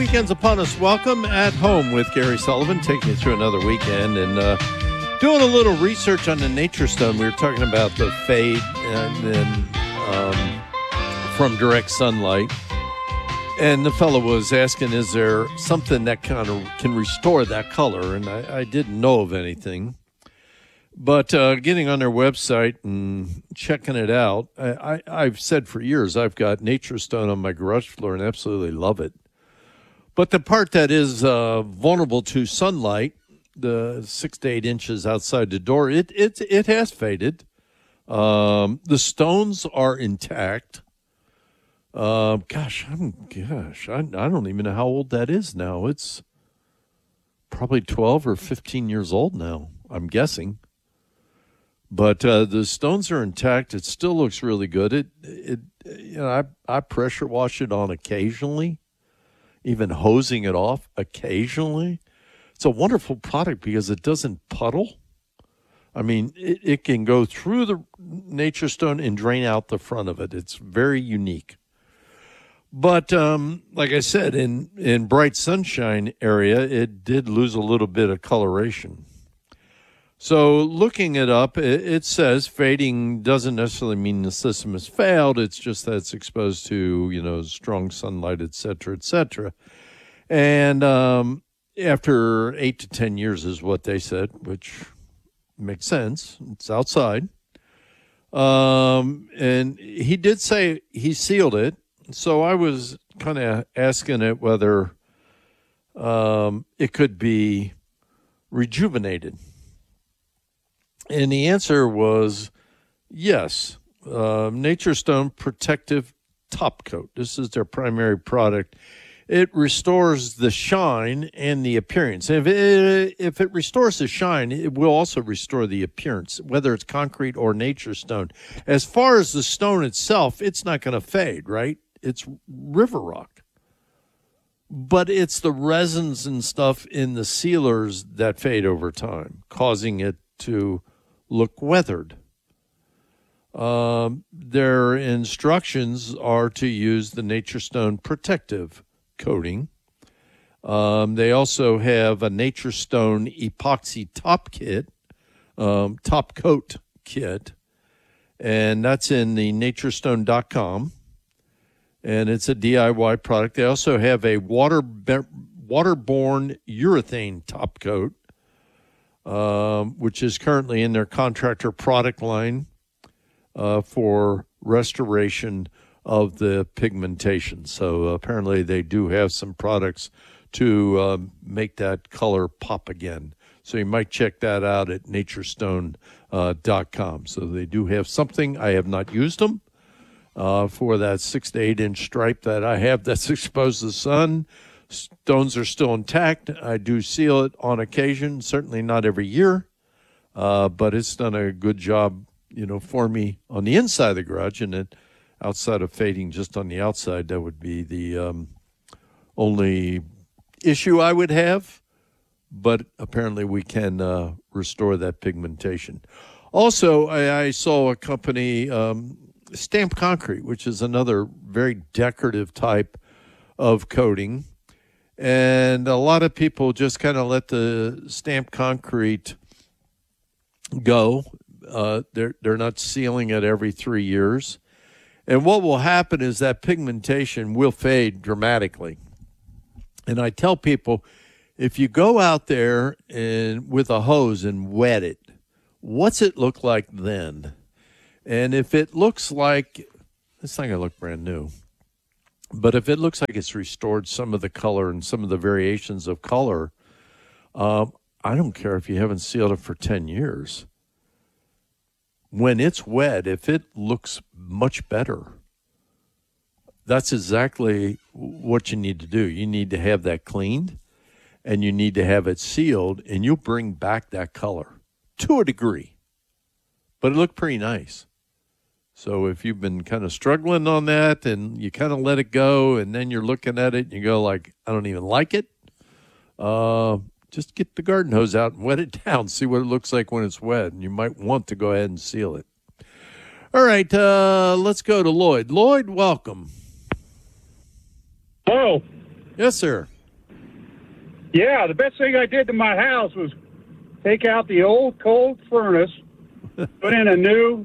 Weekend's upon us. Welcome at home with Gary Sullivan, taking you through another weekend and doing a little research on the Nature Stone. We were talking about the fade and then from direct sunlight. And the fellow was asking, is there something that kind of can restore that color? And I didn't know of anything. But getting on their website and checking it out, I've said for years I've got Nature Stone on my garage floor and absolutely love it. But the part that is vulnerable to sunlight, the 6 to 8 inches outside the door, it has faded. The stones are intact. I don't even know how old that is now. It's probably 12 or 15 years old now, I'm guessing. But the stones are intact. It still looks really good. I pressure wash it on occasionally, even hosing it off occasionally. It's a wonderful product because it doesn't puddle. I mean, it can go through the Nature Stone and drain out the front of it. It's very unique. But like I said, in bright sunshine area, it did lose a little bit of coloration. So looking it up, it says fading doesn't necessarily mean the system has failed. It's just that it's exposed to, strong sunlight, et cetera, et cetera. And after 8 to 10 years is what they said, which makes sense. It's outside. And he did say he sealed it. So I was kind of asking it whether it could be rejuvenated. And the answer was yes. Nature Stone Protective Top Coat. This is their primary product. It restores the shine and the appearance. If it restores the shine, it will also restore the appearance, whether it's concrete or Nature Stone. As far as the stone itself, it's not going to fade, right? It's river rock. But it's the resins and stuff in the sealers that fade over time, causing it to look weathered. Their instructions are to use the Nature Stone protective coating. They also have a Nature Stone epoxy top coat kit, and that's in the naturestone.com, and it's a DIY product. They also have a waterborne urethane top coat, which is currently in their contractor product line for restoration of the pigmentation. So apparently they do have some products to make that color pop again. So you might check that out at naturestone.com. So they do have something. I have not used them for that 6 to 8 inch stripe that I have that's exposed to the sun. Stones are still intact. I do seal it on occasion, certainly not every year, but it's done a good job, for me on the inside of the garage, and then outside of fading just on the outside, that would be the only issue I would have, but apparently we can restore that pigmentation. Also, I saw a company, Stamped Concrete, which is another very decorative type of coating. And a lot of people just kind of let the stamped concrete go. They're not sealing it every 3 years. And what will happen is that pigmentation will fade dramatically. And I tell people, if you go out there and with a hose and wet it, what's it look like then? And if it looks like, it's not going to look brand new. But if it looks like it's restored some of the color and some of the variations of color, I don't care if you haven't sealed it for 10 years. When it's wet, if it looks much better, that's exactly what you need to do. You need to have that cleaned, and you need to have it sealed, and you'll bring back that color to a degree. But it looked pretty nice. So if you've been kind of struggling on that and you kind of let it go and then you're looking at it and you go like, I don't even like it, just get the garden hose out and wet it down. See what it looks like when it's wet. And you might want to go ahead and seal it. All right, let's go to Lloyd. Lloyd, welcome. Hello. Yes, sir. Yeah, the best thing I did to my house was take out the old cold furnace, put in a new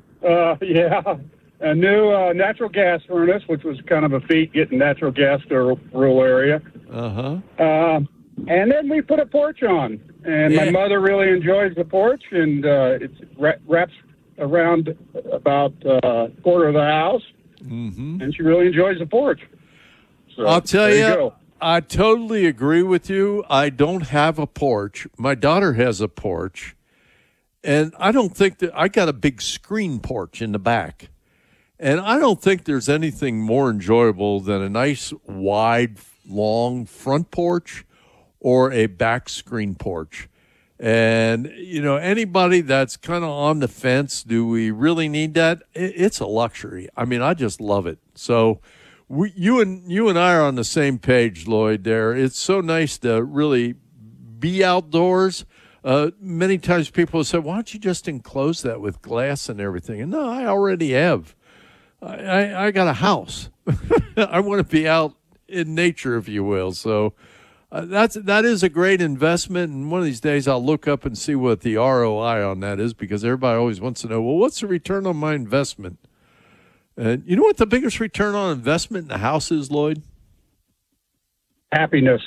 natural gas furnace, which was kind of a feat getting natural gas to a rural area. And then we put a porch on, and my mother really enjoys the porch, and it wraps around about a quarter of the house, and she really enjoys the porch. So, I'll tell you, I totally agree with you. I don't have a porch. My daughter has a porch, and I don't think that I got a big screen porch in the back. And I don't think there's anything more enjoyable than a nice, wide, long front porch or a back screen porch. And, you know, anybody that's kind of on the fence, do we really need that? It's a luxury. I mean, I just love it. So you and I are on the same page, Lloyd, there. It's so nice to really be outdoors. Many times people say, why don't you just enclose that with glass and everything? And no, I already have. I got a house. I want to be out in nature, if you will. So that is a great investment. And one of these days I'll look up and see what the ROI on that is, because everybody always wants to know, well, what's the return on my investment? And you know what the biggest return on investment in the house is, Lloyd? happiness.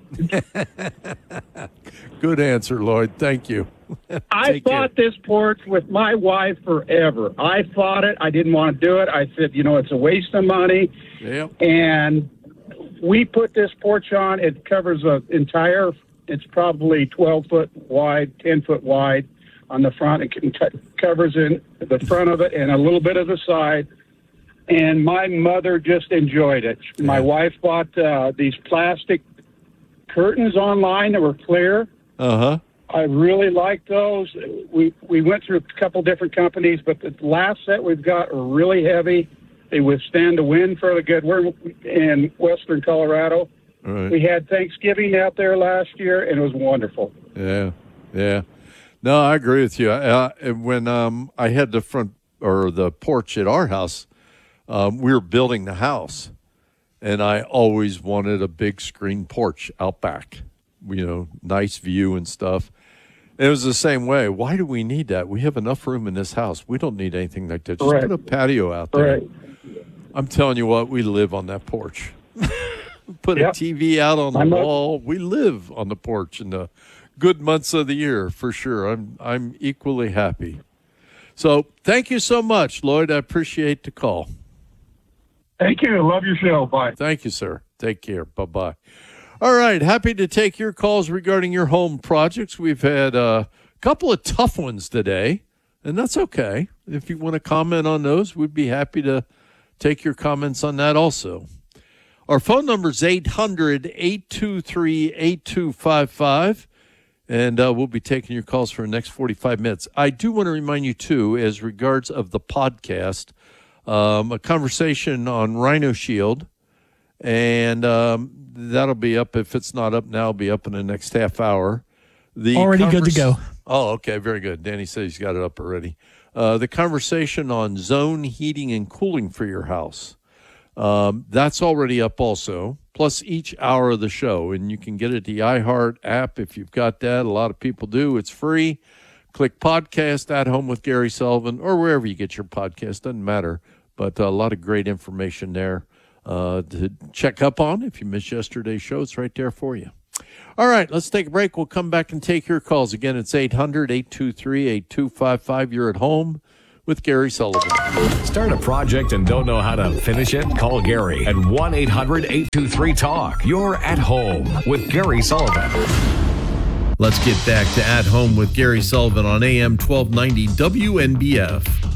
Good answer, Lloyd. Thank you. I fought this porch with my wife forever. I fought it. I didn't want to do it. I said, it's a waste of money. Yep. And we put this porch on. It covers it's probably 12 foot wide, 10 foot wide on the front. It covers in the front of it and a little bit of the side. And my mother just enjoyed it. Yeah. My wife bought these plastic curtains online that were clear. Uh-huh. I really like those. We went through a couple different companies, but the last set we've got are really heavy. They withstand the wind fairly good. We're in western Colorado. Right. We had Thanksgiving out there last year, and it was wonderful. Yeah. No, I agree with you. When I had the front or the porch at our house, we were building the house, and I always wanted a big screen porch out back, nice view and stuff. And it was the same way. Why do we need that? We have enough room in this house. We don't need anything like that. Just put a patio out there. Right. I'm telling you what, we live on that porch. Put a TV out on the wall. We live on the porch in the good months of the year, for sure. I'm equally happy. So thank you so much, Lloyd. I appreciate the call. Thank you. Love your show. Bye. Thank you, sir. Take care. Bye-bye. All right. Happy to take your calls regarding your home projects. We've had a couple of tough ones today, and that's okay. If you want to comment on those, we'd be happy to take your comments on that also. Our phone number is 800-823-8255, and we'll be taking your calls for the next 45 minutes. I do want to remind you, too, as regards of the podcast, a conversation on Rhino Shield, and that'll be up. If it's not up now, it'll be up in the next half hour. Already good to go. Oh, okay, very good. Danny says he's got it up already. The conversation on zone heating and cooling for your house. That's already up also, plus each hour of the show. And you can get it at the iHeart app if you've got that. A lot of people do. It's free. Click podcast at Home with Gary Sullivan or wherever you get your podcast. Doesn't matter. But a lot of great information there to check up on. If you missed yesterday's show, it's right there for you. All right, let's take a break. We'll come back and take your calls. Again, it's 800-823-8255. You're at Home with Gary Sullivan. Start a project and don't know how to finish it? Call Gary at 1-800-823-TALK. You're at Home with Gary Sullivan. Let's get back to At Home with Gary Sullivan on AM 1290 WNBF.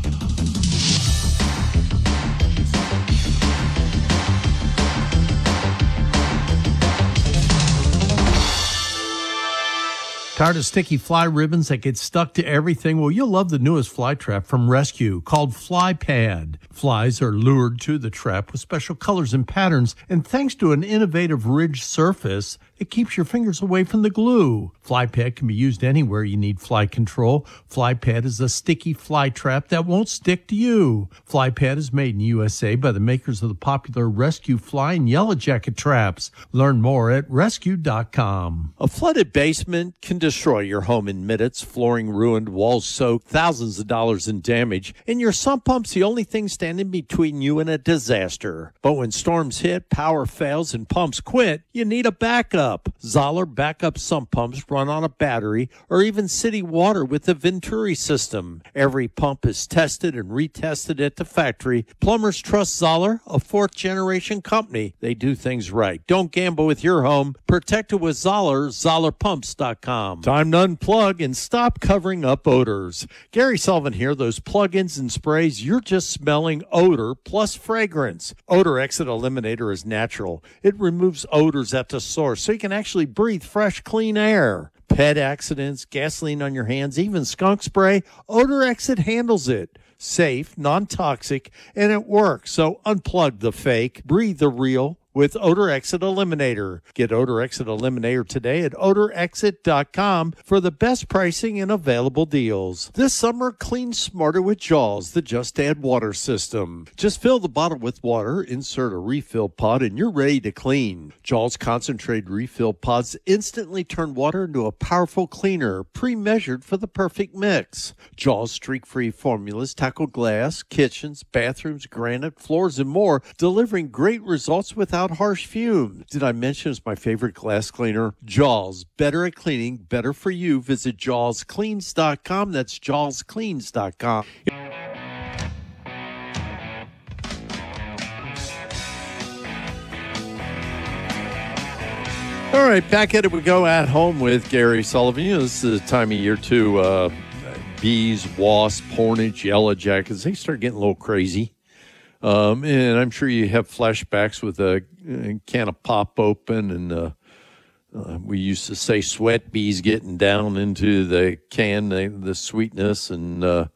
Tired of sticky fly ribbons that get stuck to everything? Well, you'll love the newest fly trap from Rescue called Fly Pad. Flies are lured to the trap with special colors and patterns, and thanks to an innovative ridged surface, It keeps your fingers away from the glue. FlyPad can be used anywhere you need fly control. FlyPad is a sticky fly trap that won't stick to you. FlyPad is made in USA by the makers of the popular Rescue Fly and Yellow Jacket traps. Learn more at rescue.com. A flooded basement can destroy your home in minutes. Flooring ruined, walls soaked, thousands of dollars in damage, and your sump pump's the only thing standing between you and a disaster. But when storms hit, power fails, and pumps quit, you need a backup. Zoller backup sump pumps run on a battery or even city water with the Venturi system. Every pump is tested and retested at the factory. Plumbers trust Zoller, a fourth-generation company. They do things right. Don't gamble with your home. Protect it with Zoller, ZollerPumps.com. Time to unplug and stop covering up odors. Gary Sullivan here. Those plug-ins and sprays, you're just smelling odor plus fragrance. Odor Exit Eliminator is natural. It removes odors at the source so you can actually breathe fresh, clean air. Pet accidents, gasoline on your hands, even skunk spray, Odor Exit handles it. Safe, non-toxic, and it works. So unplug the fake, breathe the real with Odor Exit Eliminator. Get Odor Exit Eliminator today at odorexit.com for the best pricing and available deals. This summer, clean smarter with Jaws, the Just Add Water system. Just fill the bottle with water, insert a refill pod, and you're ready to clean. Jaws concentrated refill pods instantly turn water into a powerful cleaner, pre-measured for the perfect mix. Jaws streak-free formulas tackle glass, kitchens, bathrooms, granite, floors, and more, delivering great results without harsh fumes. Did I mention it's my favorite glass cleaner? Jaws, better at cleaning, better for you. Visit jawscleans.com. That's jawscleans.com. All right, back at it we go at home with Gary Sullivan. You know, this is the time of year too. Bees, wasps, hornets, yellow jackets, they start getting a little crazy. And I'm sure you have flashbacks with a can of pop open, and we used to say sweat bees getting down into the can, the sweetness and the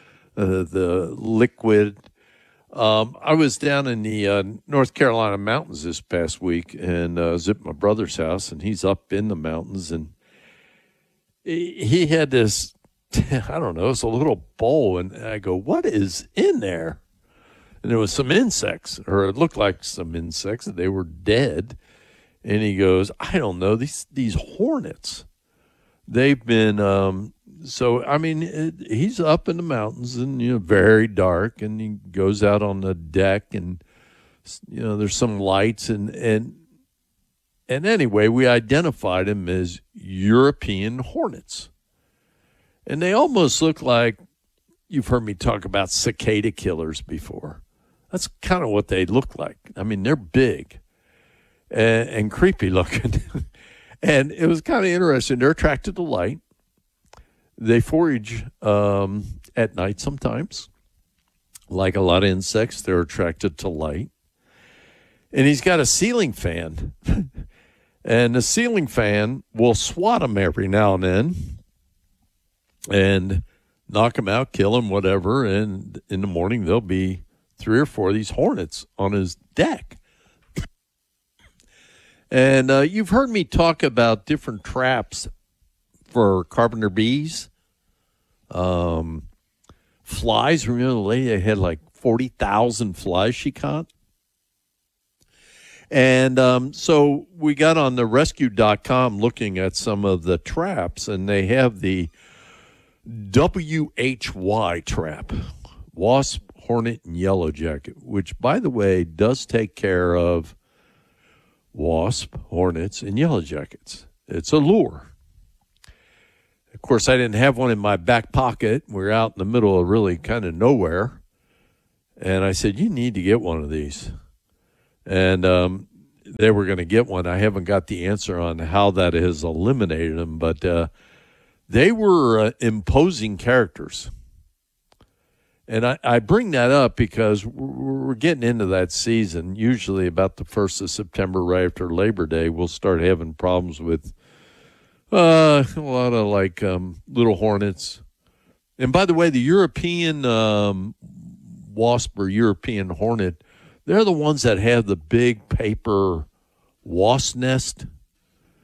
liquid. I was down in the North Carolina mountains this past week, and I was at my brother's house, and he's up in the mountains, and he had this, I don't know, it's a little bowl, and I go, what is in there? And there was some insects, or it looked like some insects. They were dead. And he goes, I don't know, these hornets. They've been, he's up in the mountains and, very dark. And he goes out on the deck and, there's some lights. And anyway, we identified them as European hornets. And they almost look like, you've heard me talk about cicada killers before. That's kind of what they look like. I mean, they're big and creepy looking. And it was kind of interesting. They're attracted to light. They forage at night sometimes. Like a lot of insects, they're attracted to light. And he's got a ceiling fan. And the ceiling fan will swat them every now and then. And knock them out, kill them, whatever. And in the morning, there'll be 3 or 4 of these hornets on his deck. And you've heard me talk about different traps for carpenter bees. Flies. Remember the lady that had like 40,000 flies she caught? And so we got on the rescue.com looking at some of the traps, and they have the WHY trap, wasp, hornet, and yellow jacket, which, by the way, does take care of wasp, hornets, and yellow jackets. It's a lure. Of course, I didn't have one in my back pocket. We were out in the middle of really kind of nowhere. And I said, you need to get one of these. And they were going to get one. I haven't got the answer on how that has eliminated them, but they were imposing characters. And I bring that up because we're getting into that season. Usually about the 1st of September, right after Labor Day, we'll start having problems with a lot of little hornets. And by the way, the European wasp or European hornet, they're the ones that have the big paper wasp nest.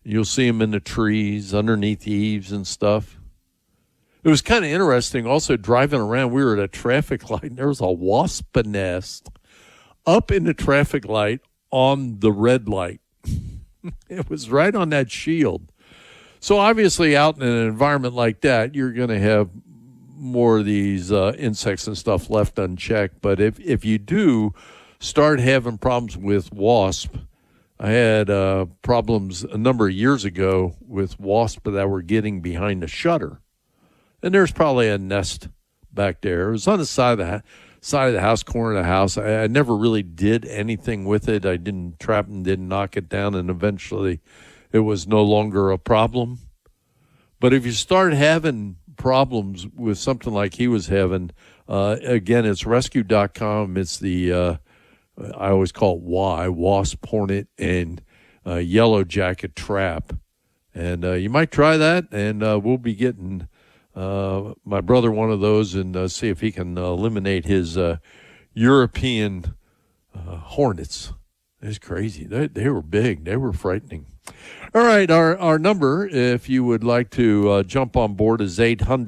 You'll see them in the trees, underneath the eaves and stuff. It was kind of interesting also driving around. We were at a traffic light, and there was a wasp nest up in the traffic light on the red light. It was right on that shield. So obviously out in an environment like that, you're going to have more of these insects and stuff left unchecked. But if you do start having problems with wasp, I had problems a number of years ago with wasps that were getting behind the shutter. And there's probably a nest back there. It was on the side of the house, corner of the house. I never really did anything with it. I didn't trap and didn't knock it down, and eventually it was no longer a problem. But if you start having problems with something like he was having, again, it's rescue.com. It's the I always call it wasp, hornet, and yellow jacket trap. And you might try that, and we'll be getting my brother one of those and see if he can eliminate his European hornets. It's crazy. They were big. They were frightening. All right, our number, if you would like to jump on board, is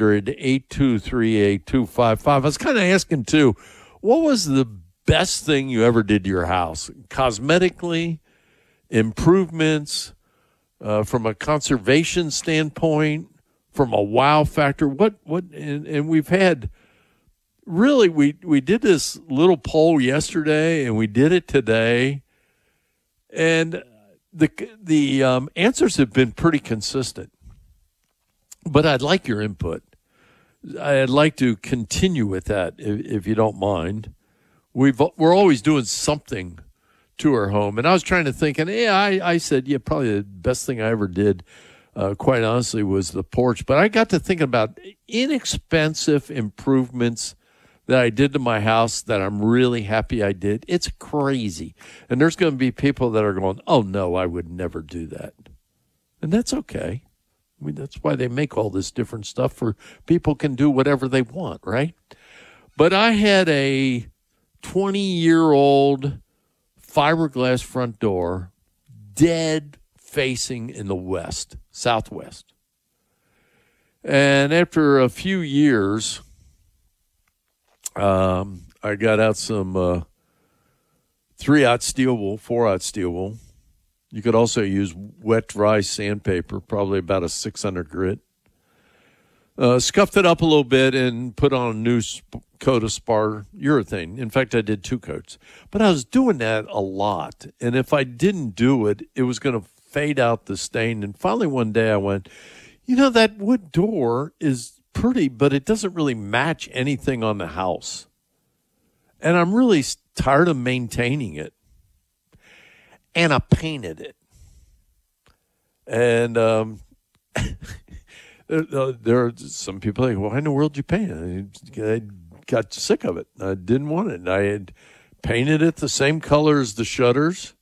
800-823-8255. I was kind of asking, too, what was the best thing you ever did to your house? Cosmetically, improvements, from a conservation standpoint, from a wow factor, and we've had, really, we did this little poll yesterday, and we did it today, and the answers have been pretty consistent. But I'd like your input. I'd like to continue with that, if you don't mind. We're always doing something to our home. And I was trying to think, and I said, probably the best thing I ever did, quite honestly, was the porch. But I got to thinking about inexpensive improvements that I did to my house that I'm really happy I did. It's crazy. And there's going to be people that are going, oh, no, I would never do that. And that's okay. I mean, that's why they make all this different stuff, for people can do whatever they want, right? But I had a 20-year-old fiberglass front door, dead facing in the southwest. And after a few years, I got out some 3-aught steel wool, 4-aught steel wool. You could also use wet, dry sandpaper, probably about a 600 grit. Scuffed it up a little bit and put on a new coat of spar urethane. In fact, I did 2 coats. But I was doing that a lot. And if I didn't do it, it was going to fade out the stain. And finally one day I went, that wood door is pretty, but it doesn't really match anything on the house. And I'm really tired of maintaining it. And I painted it. And there are some people like, why in the world did you paint it? I got sick of it. I didn't want it. And I had painted it the same color as the shutters.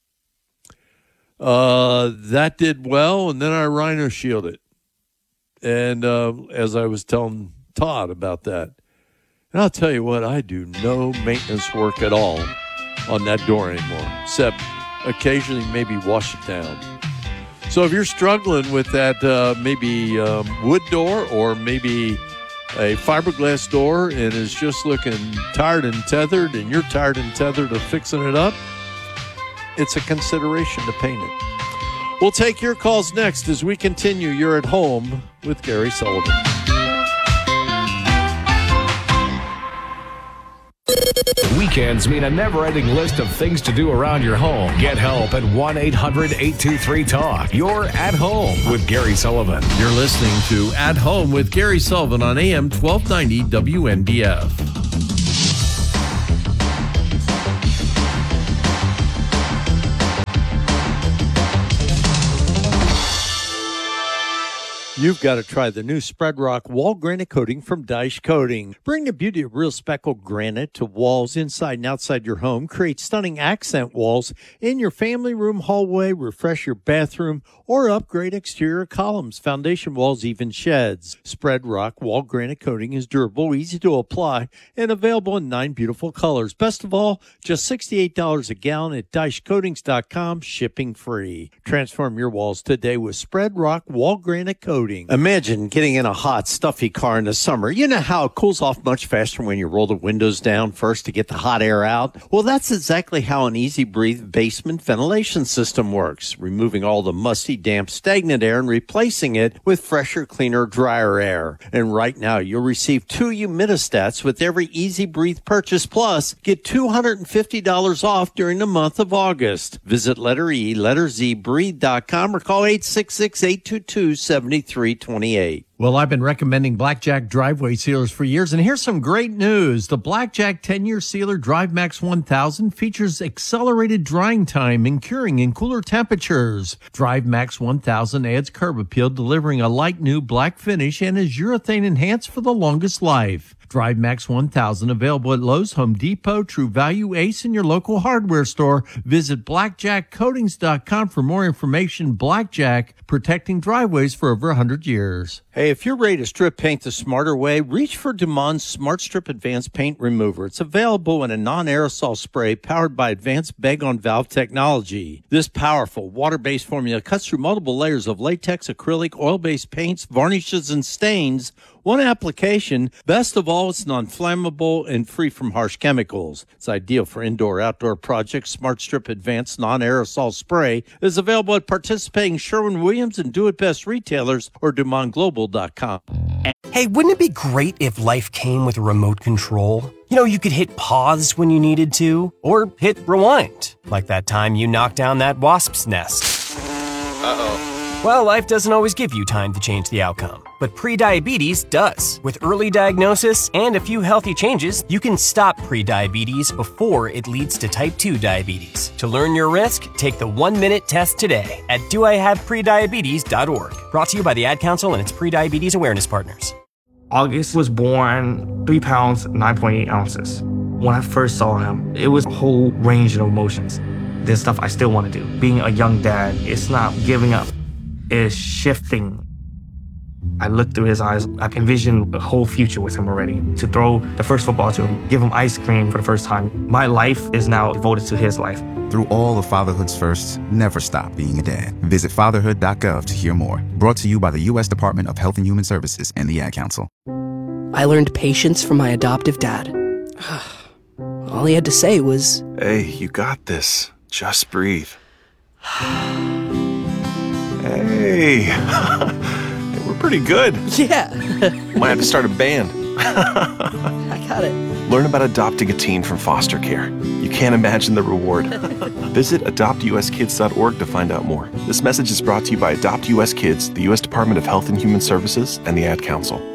That did well, and then I rhino shielded it. And as I was telling Todd about that, and I'll tell you what, I do no maintenance work at all on that door anymore, except occasionally maybe wash it down. So if you're struggling with that maybe wood door or maybe a fiberglass door and is just looking tired and tethered, and you're tired and tethered of fixing it up, it's a consideration to paint it. We'll take your calls next as we continue. You're at home with Gary Sullivan. Weekends mean a never-ending list of things to do around your home. Get help at 1-800-823-TALK. You're at home with Gary Sullivan. You're listening to At Home with Gary Sullivan on AM 1290 WNBF. You've got to try the new Spread Rock wall granite coating from Dyche Coating. Bring the beauty of real speckled granite to walls inside and outside your home. Create stunning accent walls in your family room, hallway, refresh your bathroom, or upgrade exterior columns, foundation walls, even sheds. Spread Rock wall granite coating is durable, easy to apply, and available in 9 beautiful colors. Best of all, just $68 a gallon at DycheCoatings.com, shipping free. Transform your walls today with Spread Rock wall granite coating. Imagine getting in a hot, stuffy car in the summer. You know how it cools off much faster when you roll the windows down first to get the hot air out? Well, that's exactly how an Easy Breathe basement ventilation system works, removing all the musty, damp, stagnant air and replacing it with fresher, cleaner, drier air. And right now, you'll receive 2 humidistats with every Easy Breathe purchase. Plus, get $250 off during the month of August. Visit letter E, letter Z, breathe.com or call 866-822-7328. Well, I've been recommending Blackjack driveway sealers for years, and here's some great news. The Blackjack 10-year sealer DriveMax 1000 features accelerated drying time and curing in cooler temperatures. DriveMax 1000 adds curb appeal, delivering a light new black finish, and is urethane enhanced for the longest life. DriveMax 1000 available at Lowe's, Home Depot, True Value, Ace, and your local hardware store. Visit blackjackcoatings.com for more information. Blackjack, protecting driveways for over 100 years. Hey, if you're ready to strip paint the smarter way, reach for Dumon's Smart Strip Advanced Paint Remover. It's available in a non-aerosol spray powered by advanced bag-on-valve technology. This powerful water-based formula cuts through multiple layers of latex, acrylic, oil-based paints, varnishes, and stains. One application. Best of all, it's non-flammable and free from harsh chemicals. It's ideal for indoor-outdoor projects. Smart Strip Advanced Non-Aerosol Spray is available at participating Sherwin-Williams and Do It Best retailers or DumontGlobal.com. Hey, wouldn't it be great if life came with a remote control? You know, you could hit pause when you needed to, or hit rewind, like that time you knocked down that wasp's nest. Uh-oh. Well, life doesn't always give you time to change the outcome, but prediabetes does. With early diagnosis and a few healthy changes, you can stop prediabetes before it leads to type 2 diabetes. To learn your risk, take the 1-minute test today at doihaveprediabetes.org. Brought to you by the Ad Council and its prediabetes awareness partners. August was born 3 pounds, 9.8 ounces. When I first saw him, it was a whole range of emotions. There's stuff I still want to do. Being a young dad, it's not giving up. Is shifting. I looked through his eyes. I envisioned a whole future with him already. To throw the first football to him, give him ice cream for the first time. My life is now devoted to his life. Through all of fatherhood's firsts, never stop being a dad. Visit fatherhood.gov to hear more. Brought to you by the U.S. Department of Health and Human Services and the Ad Council. I learned patience from my adoptive dad. All he had to say was, "Hey, you got this. Just breathe." Hey, we're pretty good. Yeah. Might have to start a band. I got it. Learn about adopting a teen from foster care. You can't imagine the reward. Visit adoptuskids.org to find out more. This message is brought to you by Adopt US Kids, the U.S. Department of Health and Human Services, and the Ad Council.